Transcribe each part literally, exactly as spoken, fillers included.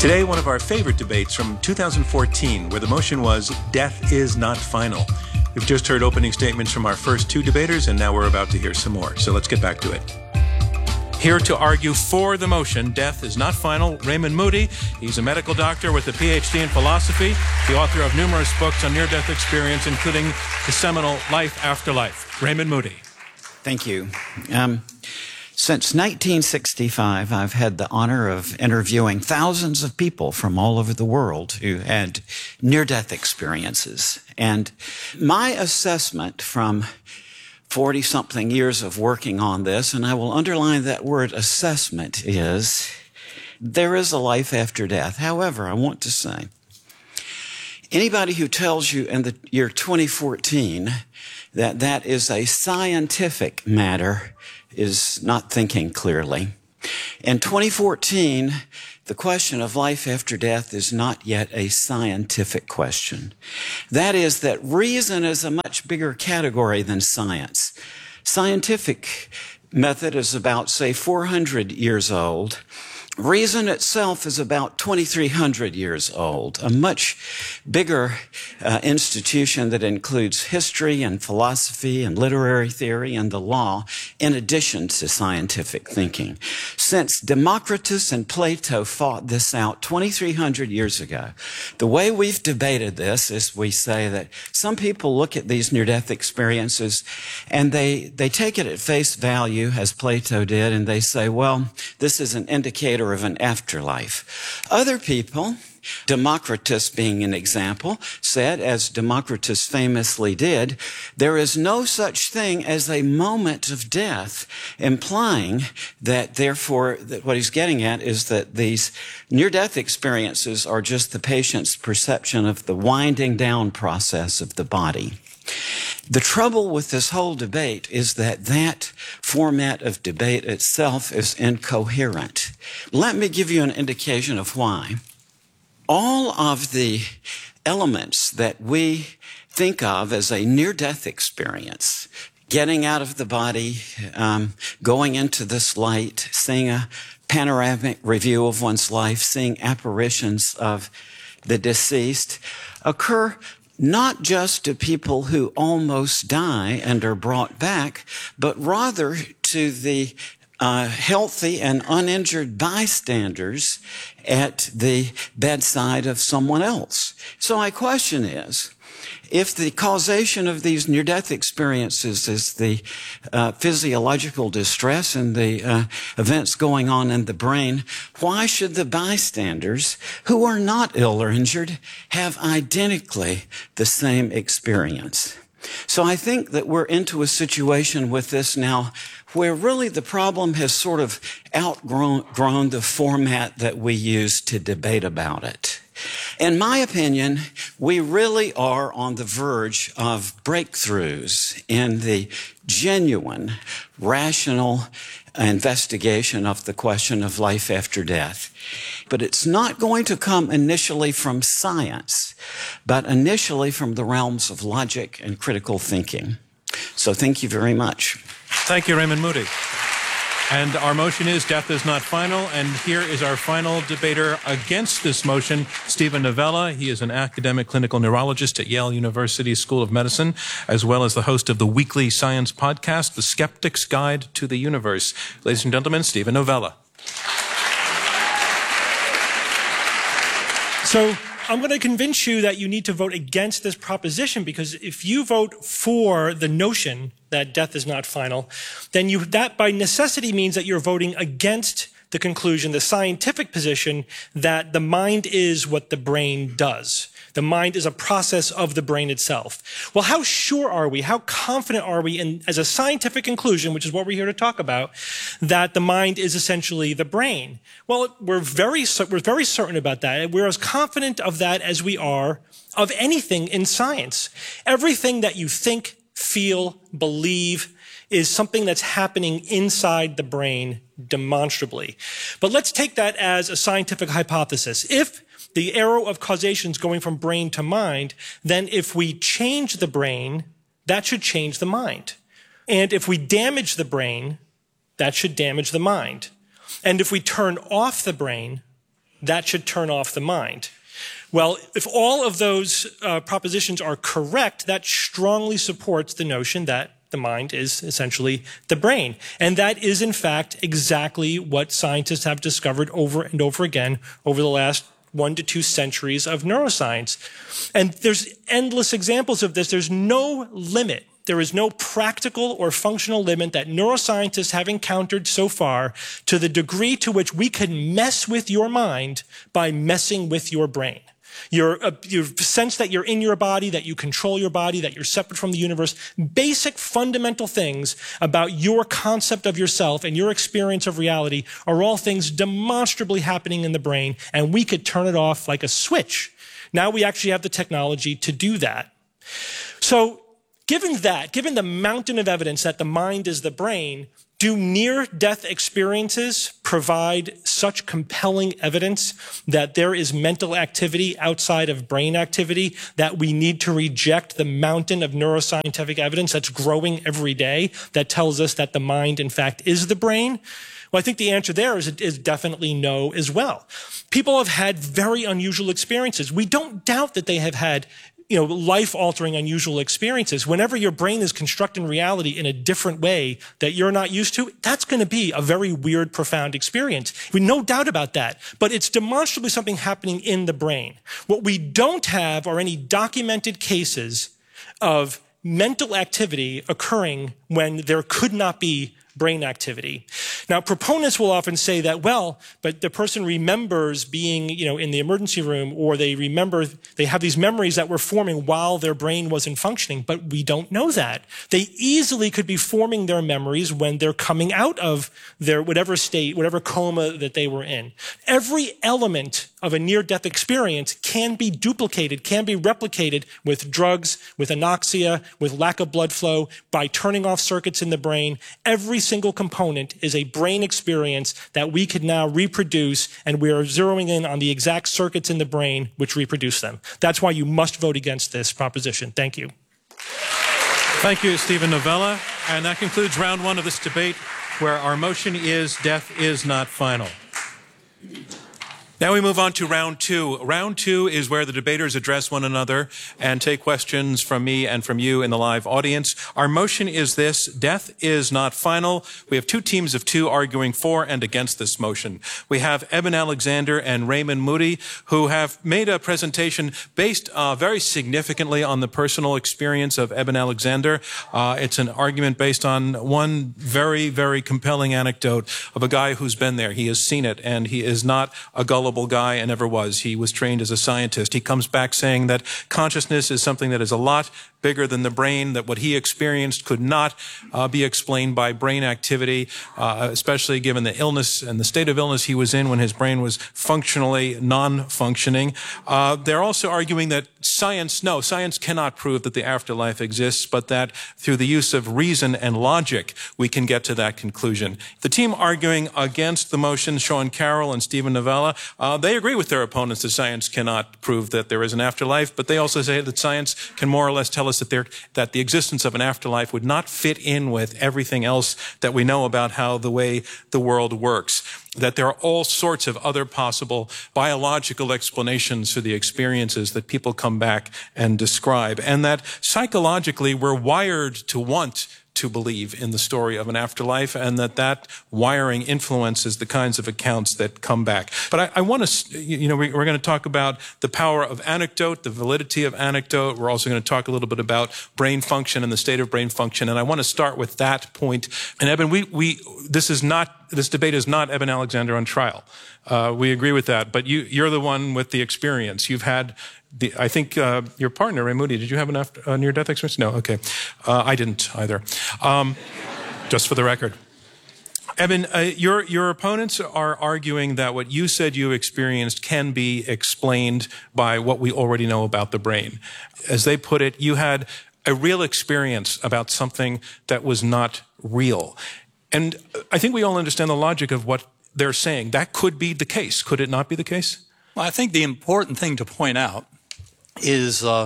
Today, one of our favorite debates from two thousand fourteen, where the motion was, death is not final. We've just heard opening statements from our first two debaters, and now we're about to hear some more. So let's get back to it. Here to argue for the motion, death is not final, Raymond Moody. He's a medical doctor with a P H D in philosophy, the author of numerous books on near-death experience, including the seminal Life After Life. Raymond Moody. Thank you. Um, since nineteen sixty-five, I've had the honor of interviewing thousands of people from all over the world who had near-death experiences. And my assessment from forty-something years of working on this, and I will underline that word assessment, is there is a life after death. However, I want to say, anybody who tells you in the year twenty fourteen that that is a scientific matter is not thinking clearly. In twenty fourteen, the question of life after death is not yet a scientific question. That is that reason is a much bigger category than science. Scientific method is about, say, four hundred years old. Reason itself is about twenty-three hundred years old, a much bigger uh, institution that includes history and philosophy and literary theory and the law, in addition to scientific thinking. Since Democritus and Plato fought this out twenty-three hundred years ago, the way we've debated this is we say that some people look at these near-death experiences and they, they take it at face value, as Plato did, and they say, well, this is an indicator of an afterlife. Other people, Democritus being an example, said, as Democritus famously did, there is no such thing as a moment of death, implying that, therefore, that what he's getting at is that these near-death experiences are just the patient's perception of the winding down process of the body. The trouble with this whole debate is that that format of debate itself is incoherent. Let me give you an indication of why. All of the elements that we think of as a near-death experience, getting out of the body, um, going into this light, seeing a panoramic review of one's life, seeing apparitions of the deceased, occur not just to people who almost die and are brought back, but rather to the uh, healthy and uninjured bystanders at the bedside of someone else. So my question is, if the causation of these near-death experiences is the uh, physiological distress and the uh, events going on in the brain, why should the bystanders who are not ill or injured have identically the same experience? So I think that we're into a situation with this now where really the problem has sort of outgrown grown the format that we use to debate about it. In my opinion, we really are on the verge of breakthroughs in the genuine, rational investigation of the question of life after death. But it's not going to come initially from science, but initially from the realms of logic and critical thinking. So thank you very much. Thank you, Raymond Moody. And our motion is death is not final. And here is our final debater against this motion, Steven Novella. He is an academic clinical neurologist at Yale University School of Medicine, as well as the host of the weekly science podcast, The Skeptic's Guide to the Universe. Ladies and gentlemen, Steven Novella. So I'm going to convince you that you need to vote against this proposition, because if you vote for the notion that death is not final, then you, that by necessity means that you're voting against the conclusion, the scientific position, that the mind is what the brain does. The mind is a process of the brain itself. Well, how sure are we, how confident are we in, as a scientific conclusion, which is what we're here to talk about, that the mind is essentially the brain? Well, we're very, we're very certain about that. We're as confident of that as we are of anything in science. Everything that you think, feel, believe is something that's happening inside the brain demonstrably. But let's take that as a scientific hypothesis. If the arrow of causation is going from brain to mind, then if we change the brain, that should change the mind. And if we damage the brain, that should damage the mind. And if we turn off the brain, that should turn off the mind. Well, if all of those uh, propositions are correct, that strongly supports the notion that the mind is essentially the brain. And that is, in fact, exactly what scientists have discovered over and over again over the last one to two centuries of neuroscience. And there's endless examples of this. There's no limit. There is no practical or functional limit that neuroscientists have encountered so far to the degree to which we can mess with your mind by messing with your brain. Your, uh, your sense that you're in your body, that you control your body, that you're separate from the universe, basic fundamental things about your concept of yourself and your experience of reality are all things demonstrably happening in the brain, and we could turn it off like a switch. Now we actually have the technology to do that. So given that, given the mountain of evidence that the mind is the brain, do near-death experiences provide such compelling evidence that there is mental activity outside of brain activity that we need to reject the mountain of neuroscientific evidence that's growing every day that tells us that the mind, in fact, is the brain? Well, I think the answer there is, is definitely no as well. People have had very unusual experiences. We don't doubt that they have had you know, life-altering, unusual experiences. Whenever your brain is constructing reality in a different way that you're not used to, that's going to be a very weird, profound experience. We no doubt about that. But it's demonstrably something happening in the brain. What we don't have are any documented cases of mental activity occurring when there could not be brain activity. Now, proponents will often say that, well, but the person remembers being, you know, in the emergency room, or they remember, they have these memories that were forming while their brain wasn't functioning, but we don't know that. They easily could be forming their memories when they're coming out of their whatever state, whatever coma that they were in. Every element of a near-death experience can be duplicated, can be replicated with drugs, with anoxia, with lack of blood flow, by turning off circuits in the brain. Every single component is a brain experience that we can now reproduce, and we are zeroing in on the exact circuits in the brain which reproduce them. That's why you must vote against this proposition. Thank you. Thank you, Steven Novella. And that concludes round one of this debate, where our motion is death is not final. Now we move on to round two. Round two is where the debaters address one another and take questions from me and from you in the live audience. Our motion is this: death is not final. We have two teams of two arguing for and against this motion. We have Eben Alexander and Raymond Moody, who have made a presentation based uh, very significantly on the personal experience of Eben Alexander. Uh, it's an argument based on one very, very compelling anecdote of a guy who's been there. He has seen it, and he is not a gullible guy and never was. He was trained as a scientist. He comes back saying that consciousness is something that is a lot bigger than the brain, that what he experienced could not uh, be explained by brain activity, uh, especially given the illness and the state of illness he was in when his brain was functionally non-functioning. Uh, they're also arguing that science, no, science cannot prove that the afterlife exists, but that through the use of reason and logic, we can get to that conclusion. The team arguing against the motion, Sean Carroll and Steven Novella, uh, they agree with their opponents that science cannot prove that there is an afterlife, but they also say that science can more or less tell us that, there, that the existence of an afterlife would not fit in with everything else that we know about how the way the world works. That there are all sorts of other possible biological explanations for the experiences that people come back and describe, and that psychologically we're wired to want to believe in the story of an afterlife, and that that wiring influences the kinds of accounts that come back. But I, I want to, you know, we, we're going to talk about the power of anecdote, the validity of anecdote. We're also going to talk a little bit about brain function and the state of brain function, and I want to start with that point. And Eben, we, we this is not, this debate is not Eben Alexander on trial. Uh, we agree with that, but you, you're the one with the experience. You've had The, I think uh, your partner, Ray Moody, did you have an after, uh, near-death experience? No, okay. Uh, I didn't either. Um, just for the record. Eben, uh, your, your opponents are arguing that what you said you experienced can be explained by what we already know about the brain. As they put it, you had a real experience about something that was not real. And I think we all understand the logic of what they're saying. That could be the case. Could it not be the case? Well, I think the important thing to point out is uh,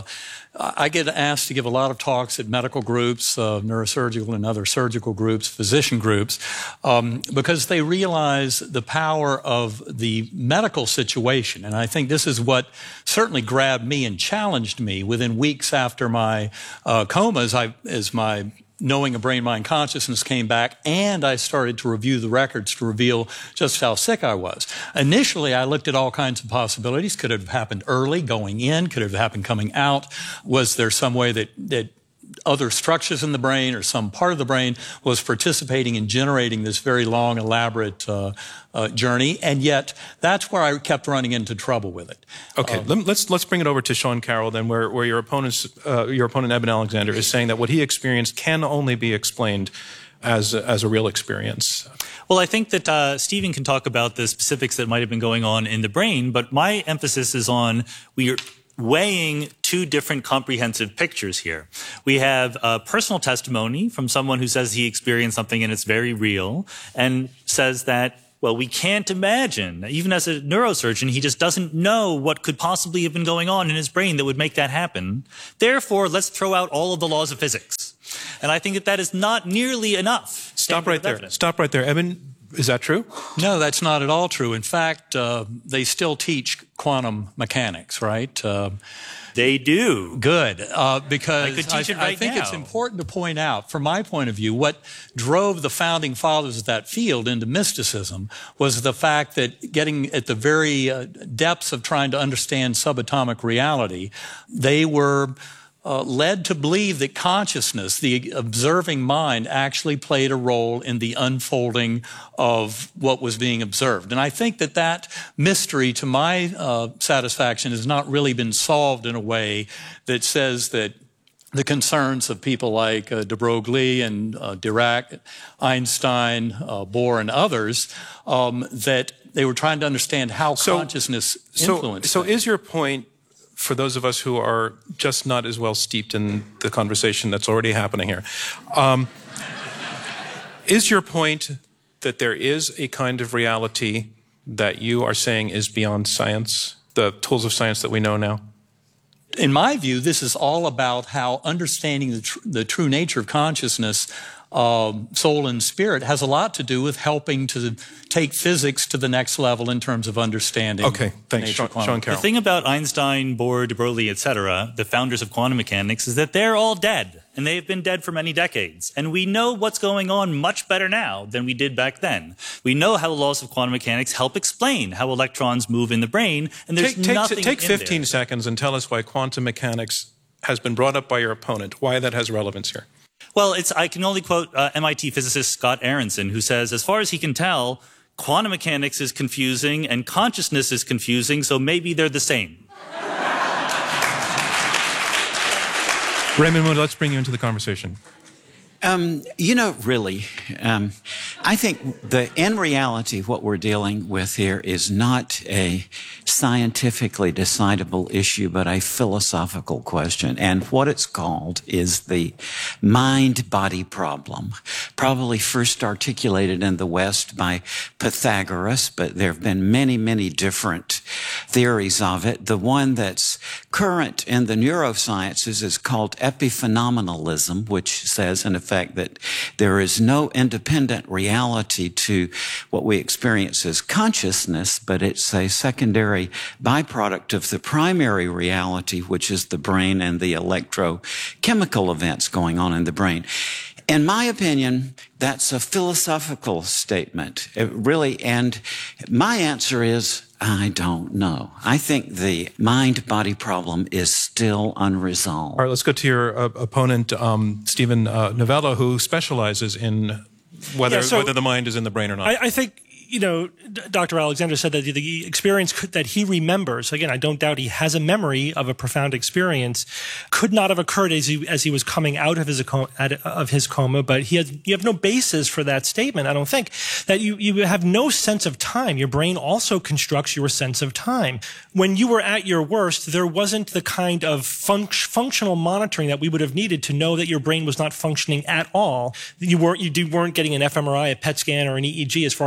I get asked to give a lot of talks at medical groups, uh, neurosurgical and other surgical groups, physician groups, um, because they realize the power of the medical situation. And I think this is what certainly grabbed me and challenged me within weeks after my uh, coma as, I, as my knowing of brain-mind consciousness came back, and I started to review the records to reveal just how sick I was. Initially, I looked at all kinds of possibilities. Could it have happened early, going in? Could it have happened coming out? Was there some way that, that other structures in the brain or some part of the brain was participating in generating this very long, elaborate uh, uh, journey? And yet, that's where I kept running into trouble with it. Okay, um, let's let's bring it over to Sean Carroll then, where where your opponent's uh, your opponent Eben Alexander is saying that what he experienced can only be explained as a, as a real experience. Well, I think that uh, Stephen can talk about the specifics that might have been going on in the brain, but my emphasis is on we are weighing two different comprehensive pictures here. We have a personal testimony from someone who says he experienced something and it's very real, and says that, well, we can't imagine, even as a neurosurgeon, he just doesn't know what could possibly have been going on in his brain that would make that happen. Therefore, let's throw out all of the laws of physics. And I think that that is not nearly enough. Stop right there. Evidence. Stop right there. Eben, is that true? No, that's not at all true. In fact, uh, they still teach quantum mechanics, right? Uh, they do. Good. Uh, because I, could teach it right I think now. It's important to point out, from my point of view, what drove the founding fathers of that field into mysticism was the fact that getting at the very uh, depths of trying to understand subatomic reality, they were Uh, led to believe that consciousness, the observing mind, actually played a role in the unfolding of what was being observed. And I think that that mystery, to my uh, satisfaction, has not really been solved in a way that says that the concerns of people like uh, de Broglie and uh, Dirac, Einstein, uh, Bohr, and others, um, that they were trying to understand how so, consciousness so, influenced So, so things. is your point, for those of us who are just not as well steeped in the conversation that's already happening here, um, is your point that there is a kind of reality that you are saying is beyond science, the tools of science that we know now? In my view, this is all about how understanding the, tr the true nature of consciousness, uh, soul and spirit, has a lot to do with helping to take physics to the next level in terms of understanding. Okay, thanks, Sean, Sean Carroll. The thing about Einstein, Bohr, de Broglie, et cetera, the founders of quantum mechanics, is that they're all dead, and they've been dead for many decades. And we know what's going on much better now than we did back then. We know how the laws of quantum mechanics help explain how electrons move in the brain, and there's take, take, nothing Take in fifteen there. seconds and tell us why quantum mechanics has been brought up by your opponent, why that has relevance here. Well, it's, I can only quote uh, M I T physicist Scott Aronson, who says, as far as he can tell, quantum mechanics is confusing and consciousness is confusing, so maybe they're the same. Raymond Moon, let's bring you into the conversation. Um, you know, really, um, I think the in reality, what we're dealing with here is not a scientifically decidable issue, but a philosophical question. And what it's called is the mind-body problem, probably first articulated in the West by Pythagoras, but there have been many, many different theories of it. The one that's current in the neurosciences is called epiphenomenalism, which says, in effect, that there is no independent reality to what we experience as consciousness, but it's a secondary byproduct of the primary reality, which is the brain and the electrochemical events going on in the brain. In my opinion, that's a philosophical statement, it really, and my answer is, I don't know. I think the mind-body problem is still unresolved. All right, let's go to your uh, opponent, um, Stephen uh, Novella, who specializes in whether, Yeah, so whether the mind is in the brain or not. I, I think, you know, Doctor Alexander said that the experience could, that he remembers, again, I don't doubt he has a memory of a profound experience, could not have occurred as he, as he was coming out of his, of his coma, but he has, you have no basis for that statement, I don't think. That you, you have no sense of time. Your brain also constructs your sense of time. When you were at your worst, there wasn't the kind of func functional monitoring that we would have needed to know that your brain was not functioning at all. You weren't, you weren't getting an f M R I, a P E T scan, or an E E G, as far as I could see,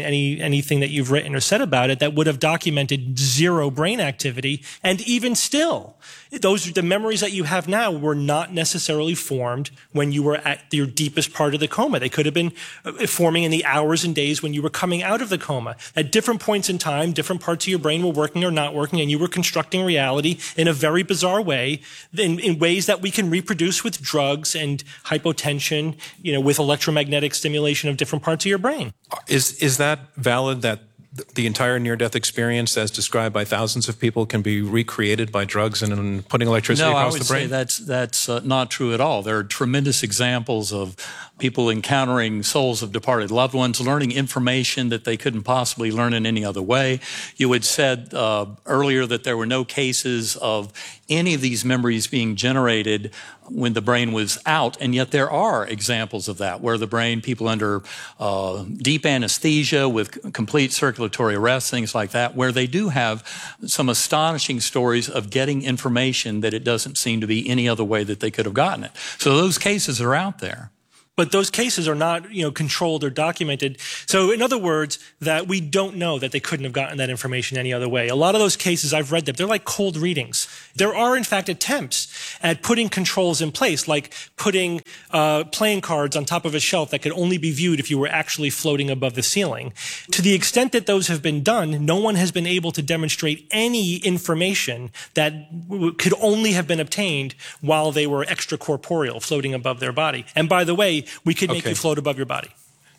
any any anything that you've written or said about it that would have documented zero brain activity. And even still, those the memories that you have now were not necessarily formed when you were at your deepest part of the coma. They could have been forming in the hours and days when you were coming out of the coma. At different points in time, different parts of your brain were working or not working, and you were constructing reality in a very bizarre way, in, in ways that we can reproduce with drugs and hypotension, you know, with electromagnetic stimulation of different parts of your brain. Is is that valid, that the entire near-death experience, as described by thousands of people, can be recreated by drugs and, and putting electricity no, across I would the brain? say that's that's uh, not true at all. There are tremendous examples of people encountering souls of departed loved ones, learning information that they couldn't possibly learn in any other way. You had said uh, earlier that there were no cases of any of these memories being generated when the brain was out, and yet there are examples of that, where the brain, people under uh, deep anesthesia with complete circulatory arrest, things like that, where they do have some astonishing stories of getting information that it doesn't seem to be any other way that they could have gotten it. So those cases are out there. But those cases are not, you know, controlled or documented. So in other words, that we don't know that they couldn't have gotten that information any other way. A lot of those cases, I've read them, they're like cold readings. There are, in fact, attempts at putting controls in place, like putting uh, playing cards on top of a shelf that could only be viewed if you were actually floating above the ceiling. To the extent that those have been done, no one has been able to demonstrate any information that w- could only have been obtained while they were extracorporeal, floating above their body. And by the way, we could make Okay. you float above your body.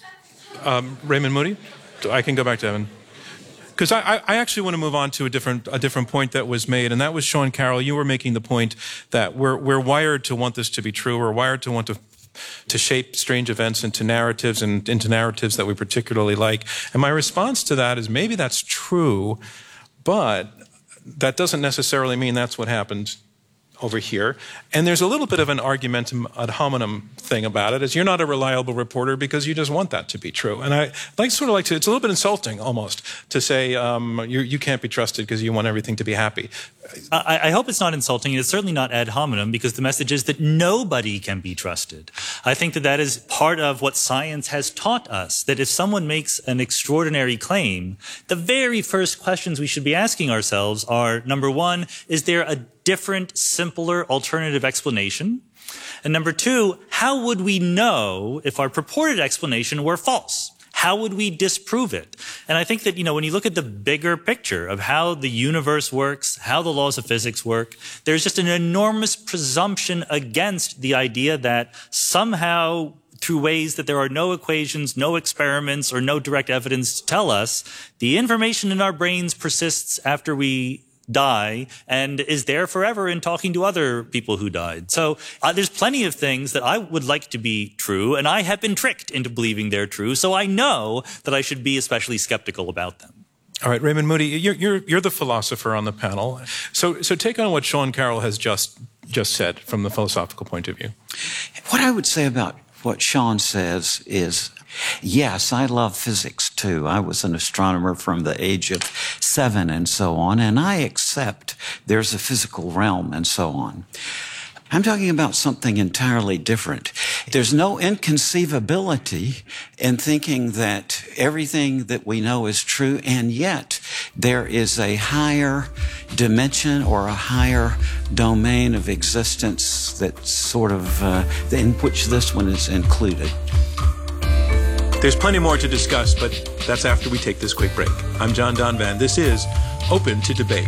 Um, Raymond Moody? I can go back to Evan. Because I, I actually want to move on to a different a different point that was made, and that was Sean Carroll. You were making the point that we're we're wired to want this to be true. We're wired to want to to shape strange events into narratives and into narratives that we particularly like. And my response to that is maybe that's true, but that doesn't necessarily mean that's what happened over here. And there's a little bit of an argumentum ad hominem thing about it, is you're not a reliable reporter because you just want that to be true. And I like sort of like to, it's a little bit insulting almost to say um, you, you can't be trusted because you want everything to be happy. I, I hope it's not insulting. It's certainly not ad hominem, because the message is that nobody can be trusted. I think that that is part of what science has taught us, that if someone makes an extraordinary claim, the very first questions we should be asking ourselves are, number one, is there a different, simpler, alternative explanation? And number two, how would we know if our purported explanation were false? How would we disprove it? And I think that, you know, when you look at the bigger picture of how the universe works, how the laws of physics work, there's just an enormous presumption against the idea that somehow, through ways that there are no equations, no experiments, or no direct evidence to tell us, the information in our brains persists after we die and is there forever in talking to other people who died. So uh, there's plenty of things that I would like to be true, and I have been tricked into believing they're true, so I know that I should be especially skeptical about them. All right, Raymond Moody, you're, you're, you're the philosopher on the panel. So, so take on what Sean Carroll has just, just said from the philosophical point of view. What I would say about what Sean says is, yes, I love physics too. I was an astronomer from the age of seven and so on, and I accept there's a physical realm and so on. I'm talking about something entirely different. There's no inconceivability in thinking that everything that we know is true, and yet there is a higher dimension or a higher domain of existence that sort of, uh, in which this one is included. There's plenty more to discuss, but that's after we take this quick break. I'm John Donvan. This is Open to Debate.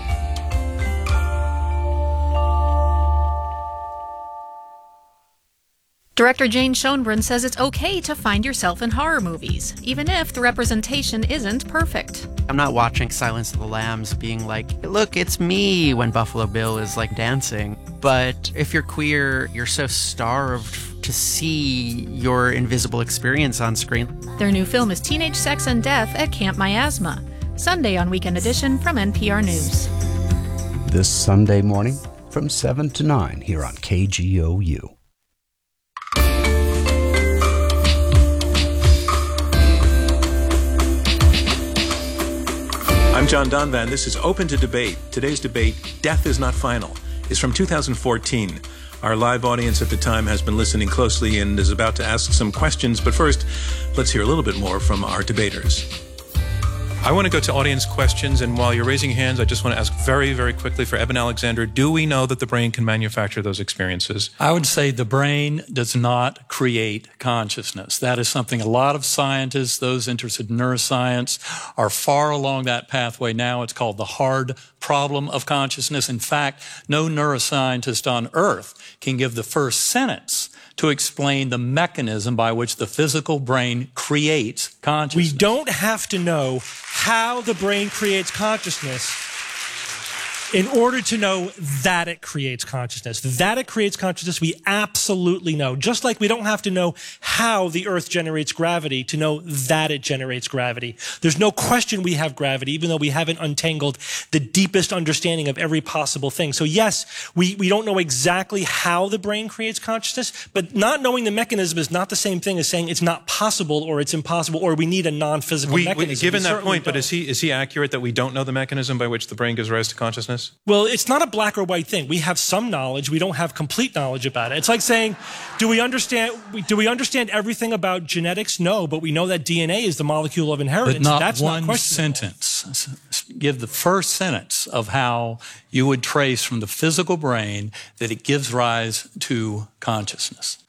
Director Jane Schoenbrun says it's okay to find yourself in horror movies, even if the representation isn't perfect. I'm not watching Silence of the Lambs being like, look, it's me, when Buffalo Bill is like dancing. But if you're queer, you're so starved to see your invisible experience on screen. Their new film is Teenage Sex and Death at Camp Miasma, Sunday on Weekend Edition from N P R News. This Sunday morning from seven to nine here on K G O U. I'm John Donvan. This is Open to Debate. Today's debate, Death is Not Final, is from two thousand fourteen. Our live audience at the time has been listening closely and is about to ask some questions, but first, let's hear a little bit more from our debaters. I want to go to audience questions, and while you're raising hands, I just want to ask very, very quickly for Eben Alexander, do we know that the brain can manufacture those experiences? I would say the brain does not create consciousness. That is something a lot of scientists, those interested in neuroscience, are far along that pathway now. It's called the hard problem of consciousness. In fact, no neuroscientist on earth can give the first sentence to explain the mechanism by which the physical brain creates consciousness. We don't have to know how the brain creates consciousness in order to know that it creates consciousness. That it creates consciousness, we absolutely know. Just like we don't have to know how the Earth generates gravity to know that it generates gravity. There's no question we have gravity, even though we haven't untangled the deepest understanding of every possible thing. So yes, we, we don't know exactly how the brain creates consciousness, but not knowing the mechanism is not the same thing as saying it's not possible or it's impossible or we need a non-physical We, mechanism. we, given We that point, but don't. is he, is he accurate that we don't know the mechanism by which the brain gives rise to consciousness? Well, it's not a black or white thing. We have some knowledge. We don't have complete knowledge about it. It's like saying, do we understand, do we understand everything about genetics? No, but we know that D N A is the molecule of inheritance. But not That's one not questionable. sentence. Give the first sentence of how you would trace from the physical brain that it gives rise to consciousness.